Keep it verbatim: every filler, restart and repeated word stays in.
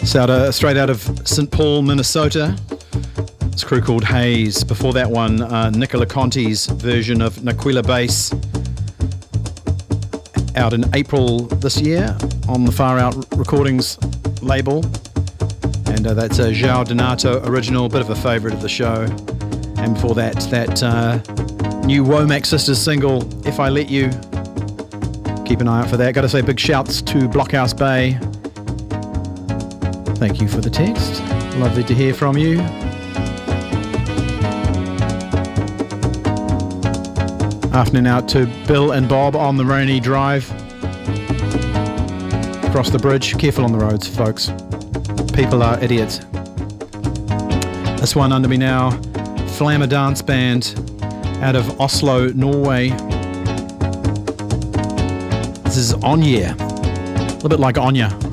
It's out of, straight out of Saint Paul, Minnesota. It's a crew called Haze. Before that one, uh, Nicola Conti's version of Naquila Bass, out in April this year on the Far Out Recordings label. And uh, that's a João Donato original, bit of a favourite of the show. And before that, that uh, new Womack Sisters single, If I Let You. Keep an eye out for that. Got to say big shouts to Blockhouse Bay. Thank you for the text. Lovely to hear from you. Afternoon out to Bill and Bob on the Rainy Drive. Across the bridge. Careful on the roads, folks. People are idiots. This one under me now, Flammer Dance Band out of Oslo, Norway. This is Anya. A little bit like Anya.